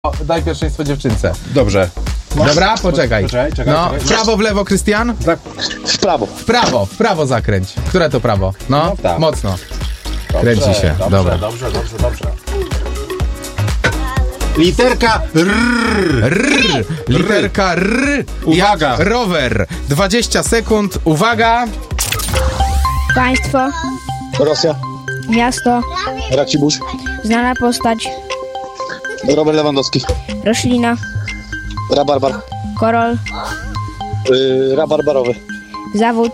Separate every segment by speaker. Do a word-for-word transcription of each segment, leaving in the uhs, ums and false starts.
Speaker 1: Daj pierwszeństwo dziewczynce.
Speaker 2: Dobrze.
Speaker 1: Dobra, poczekaj.
Speaker 2: Poczekaj, czekaj,
Speaker 1: No,
Speaker 2: czekaj.
Speaker 1: w prawo, w lewo, Krystian?
Speaker 3: W prawo.
Speaker 1: W prawo, w prawo zakręć. Które to prawo? No,
Speaker 2: No tak.
Speaker 1: mocno.
Speaker 2: Dobrze,
Speaker 1: Kręci się,
Speaker 2: dobrze,
Speaker 1: dobra.
Speaker 2: Dobrze, dobrze, dobrze. Literka R.
Speaker 1: R, literka R.
Speaker 2: Uwaga.
Speaker 1: Jak rower. dwadzieścia sekund, uwaga.
Speaker 4: Państwo,
Speaker 3: Rosja.
Speaker 4: miasto,
Speaker 3: Racibórz.
Speaker 4: znana postać,
Speaker 3: Robert Lewandowski.
Speaker 4: roślina,
Speaker 3: Rabarbar.
Speaker 4: korol,
Speaker 3: Yy, rabarbarowy.
Speaker 4: zawód,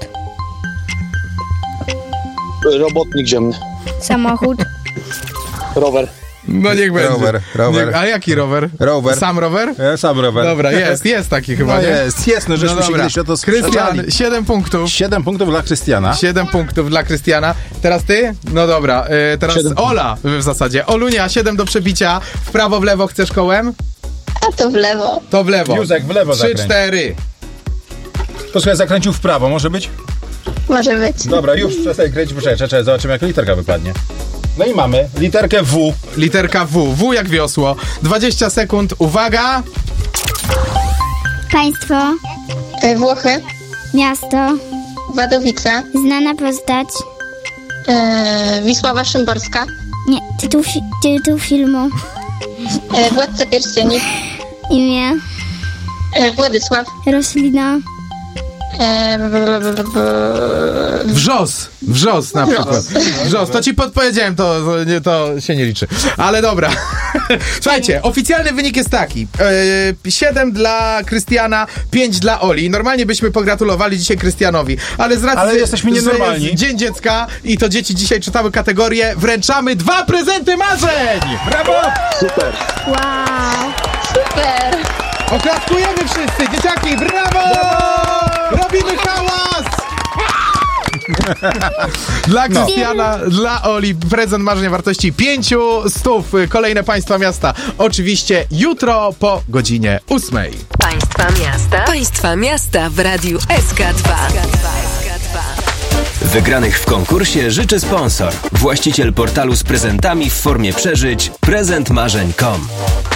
Speaker 3: Robotnik ziemny.
Speaker 4: samochód,
Speaker 3: Rower.
Speaker 1: No niech będzie.
Speaker 2: Rower, rower.
Speaker 1: Nie, a jaki rower?
Speaker 2: Rower.
Speaker 1: Sam rower?
Speaker 2: Ja sam rower.
Speaker 1: Dobra, jest, jest taki chyba,
Speaker 2: No
Speaker 1: nie?
Speaker 2: jest, jest, no żeśmy
Speaker 1: No
Speaker 2: się
Speaker 1: dobra.
Speaker 2: kiedyś o to
Speaker 1: Krystian,
Speaker 2: sprzeczali.
Speaker 1: siedem punktów.
Speaker 2: Siedem punktów dla Krystiana.
Speaker 1: siedem punktów dla Krystiana. Teraz ty? No dobra, y, teraz
Speaker 3: Siedem.
Speaker 1: Ola w zasadzie. Olunia, siedem do przebicia. W prawo, w lewo chcesz kołem?
Speaker 5: A to w lewo.
Speaker 1: To w lewo.
Speaker 2: Józek, w lewo
Speaker 1: Trzy,
Speaker 2: zakręć.
Speaker 1: cztery.
Speaker 2: Posłuchaj, zakręcił w prawo, może być?
Speaker 5: Może być.
Speaker 2: Dobra, już przestań kręcić, poczekaj, czekaj, zobaczymy jak literka wypadnie. No i mamy literkę W.
Speaker 1: Literka W. W jak wiosło. dwadzieścia sekund. Uwaga.
Speaker 6: Państwo,
Speaker 5: E, Włochy.
Speaker 6: miasto,
Speaker 5: Wadowice.
Speaker 6: znana postać,
Speaker 5: E, Wisława Szymborska.
Speaker 6: nie, tytuł, fi- tytuł filmu,
Speaker 5: E, Władca Pierścieni.
Speaker 6: imię,
Speaker 5: E, Władysław.
Speaker 6: roślina,
Speaker 5: E, b, b, b, b,
Speaker 1: Wrzos. Wrzos na przykład. Wrzos. To ci podpowiedziałem, to, to, nie, to się nie liczy. Ale dobra. Słuchajcie, oficjalny wynik jest taki. Yy, siedem dla Krystiana, pięć dla Oli. Normalnie byśmy pogratulowali dzisiaj Krystianowi, ale z racji,
Speaker 2: Ale jesteśmy
Speaker 1: że
Speaker 2: nienormalni.
Speaker 1: jest Dzień Dziecka i to dzieci dzisiaj czytały kategorię, wręczamy dwa prezenty marzeń!
Speaker 2: Brawo!
Speaker 3: Super.
Speaker 6: wow,
Speaker 5: super.
Speaker 1: Oklaskujemy wszyscy, dzieciaki, brawo! Robimy hałas! Dla Krystiana, dla Oli prezent marzenia wartości pięciu stów. Kolejne państwa miasta oczywiście jutro po godzinie ósmej.
Speaker 7: Państwa miasta. Państwa miasta w radiu S K dwa.
Speaker 8: Wygranych w konkursie życzy sponsor. Właściciel portalu z prezentami w formie przeżyć prezent marzeń kropka com.